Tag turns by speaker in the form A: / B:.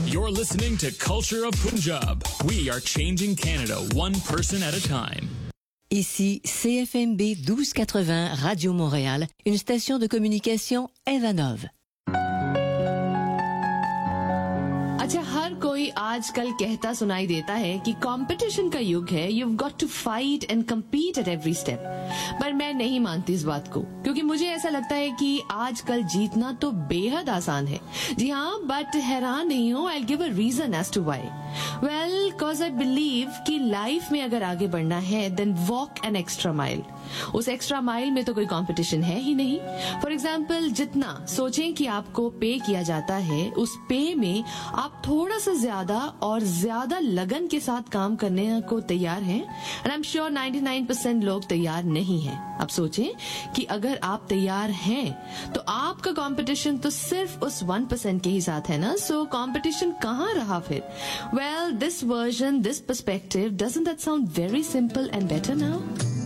A: You're listening to Culture of Punjab. We are changing Canada one person at a time.
B: Ici CFMB 1280 Radio Montréal, une station de communication Evanov.
C: अच्छा, हर कोई आजकल कहता सुनाई देता है कि कंपटीशन का युग है, you've got to fight and compete at every step. पर मैं नहीं मानती इस बात को, क्योंकि मुझे ऐसा लगता है कि आजकल जीतना तो बेहद आसान है. जी हाँ, बट हैरान नहीं हो, I'll give a reason as to why. Well, cause I believe कि लाइफ में अगर आगे बढ़ना है, then walk an extra mile. उस एक्स्ट्रा माइल में तो कोई कंपटीशन है ही नहीं. फॉर एग्जाम्पल, जितना सोचें कि आपको पे किया जाता है, उस पे में आप थोड़ा सा ज्यादा और ज्यादा लगन के साथ काम करने को तैयार हैं. एंड आई एम श्योर 99% लोग तैयार नहीं हैं. अब सोचें कि अगर आप तैयार हैं तो आपका कंपटीशन तो सिर्फ उस 1% के ही साथ है ना. सो कंपटीशन कहाँ रहा फिर? Well, this version, this perspective, doesn't that sound very simple and better now?